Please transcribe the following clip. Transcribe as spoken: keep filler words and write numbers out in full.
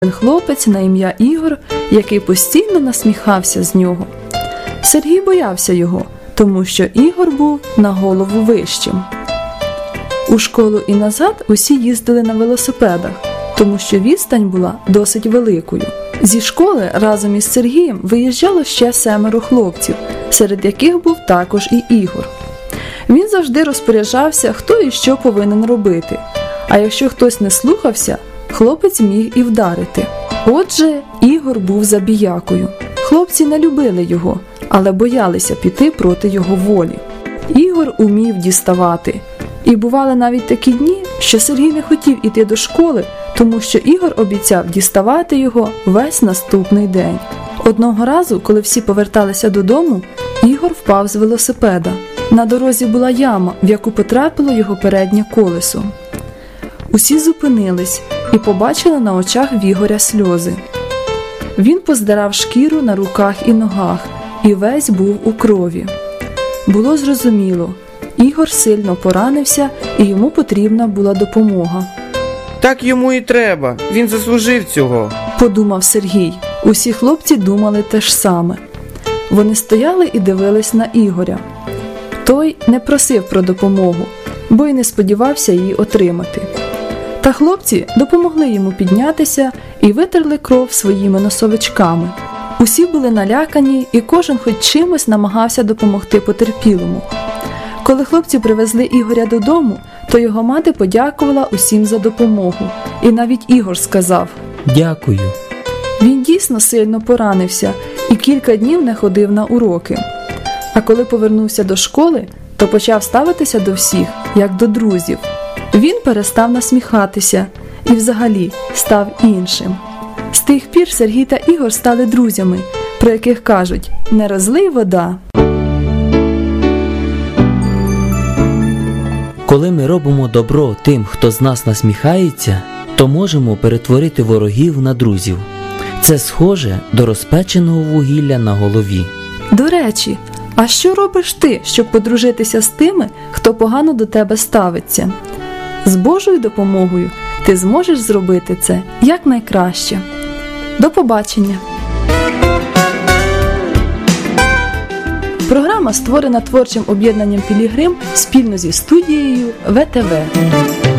хлопець на ім'я Ігор, який постійно насміхався з нього. Сергій боявся його, тому що Ігор був на голову вищим. У школу і назад усі їздили на велосипедах, тому що відстань була досить великою. Зі школи разом із Сергієм виїжджало ще семеро хлопців, серед яких був також і Ігор. Він завжди розпоряджався, хто і що повинен робити, а якщо хтось не слухався, хлопець міг і вдарити. Отже, Ігор був забіякою. Хлопці не любили його, але боялися піти проти його волі. Ігор умів діставати. І бували навіть такі дні, що Сергій не хотів іти до школи, тому що Ігор обіцяв діставати його весь наступний день. Одного разу, коли всі поверталися додому, Ігор впав з велосипеда. На дорозі була яма, в яку потрапило його переднє колесо. Усі зупинились і побачили на очах в Ігоря сльози. Він поздирав шкіру на руках і ногах, і весь був у крові. Було зрозуміло, Ігор сильно поранився і йому потрібна була допомога. Так йому і треба, він заслужив цього, подумав Сергій. Усі хлопці думали те ж саме. Вони стояли і дивились на Ігоря. Той не просив про допомогу, бо й не сподівався її отримати. Та хлопці допомогли йому піднятися і витерли кров своїми носовичками. Усі були налякані, і кожен хоч чимось намагався допомогти потерпілому. Коли хлопці привезли Ігоря додому, то його мати подякувала усім за допомогу. І навіть Ігор сказав: «Дякую». Він дійсно сильно поранився і кілька днів не ходив на уроки. А коли повернувся до школи, то почав ставитися до всіх, як до друзів. Він перестав насміхатися і взагалі став іншим. З тих пір Сергій та Ігор стали друзями, про яких кажуть «не розлий вода». Коли ми робимо добро тим, хто з нас насміхається, то можемо перетворити ворогів на друзів. Це схоже до розпеченого вугілля на голові. До речі, а що робиш ти, щоб подружитися з тими, хто погано до тебе ставиться? З Божою допомогою ти зможеш зробити це якнайкраще. До побачення! Програма створена творчим об'єднанням «Пілігрим» спільно зі студією ВТВ.